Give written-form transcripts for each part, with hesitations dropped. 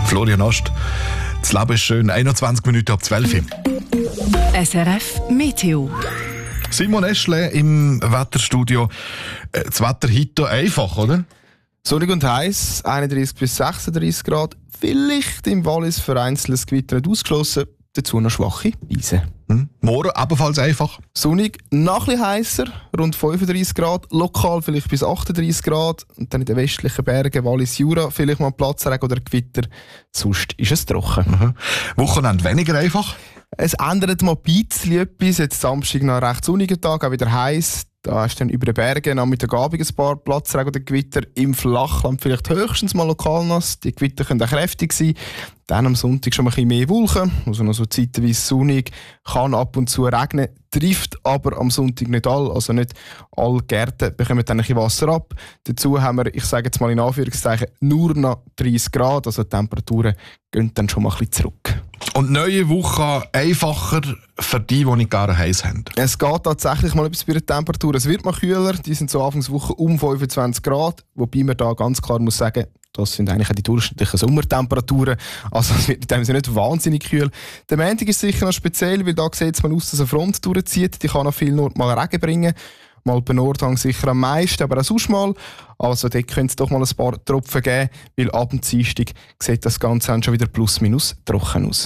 Florian Ost. Das Leben ist schön. 21 Minuten ab 12 Uhr. SRF Meteo. Simon Eschle im Wetterstudio. Das Wetter heute einfach, oder? Sonnig und heiß, 31 bis 36 Grad. Vielleicht im Wallis vereinzeltes Gewitter nicht ausgeschlossen. Dazu noch schwache Eisen. Morgen ebenfalls einfach. Sonnig, noch ein bisschen heißer, rund 35 Grad. Lokal vielleicht bis 38 Grad. Und dann in den westlichen Bergen, Wallis, Jura, vielleicht mal Platzregen oder Gewitter. Sonst ist es trocken. Wochenende weniger einfach. Es ändert mal ein bisschen etwas. Jetzt Samstag noch ein recht sonniger Tag, auch wieder heiß. Da hast du dann über den Bergen am Mittagabend ein paar Platzregen oder Gewitter. Im Flachland vielleicht höchstens mal lokal nass. Die Gewitter können auch kräftig sein. Dann am Sonntag schon ein bisschen mehr Wolken. Also noch so zeitweise sonnig. Kann ab und zu regnen. Trifft aber am Sonntag nicht all. Also nicht alle Gärten bekommen dann ein bisschen Wasser ab. Dazu haben wir, ich sage jetzt mal in Anführungszeichen, nur noch 30 Grad. Also die Temperaturen gehen dann schon mal ein bisschen zurück. Und neue Woche einfacher für die nicht gerne heiß haben. Es geht tatsächlich mal etwas bei der Temperatur. Es wird mal kühler. Die sind so Anfangswoche um 25 Grad. Wobei man da ganz klar muss sagen, das sind eigentlich auch die durchschnittlichen Sommertemperaturen. Also es wird in dem Sinne nicht wahnsinnig kühl. Der Montag ist sicher noch speziell, weil da sieht es mal aus, dass eine Front durchzieht. Die kann an vielen Orten mal Regen bringen. Mal bei Nordhang sicher am meisten, aber auch sonst mal. Also dort könnte es doch mal ein paar Tropfen geben, weil ab dem Dienstag sieht das Ganze dann schon wieder plus minus trocken aus.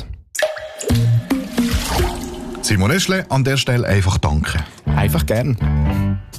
Simon Eschle, an der Stelle einfach danke. Einfach gern.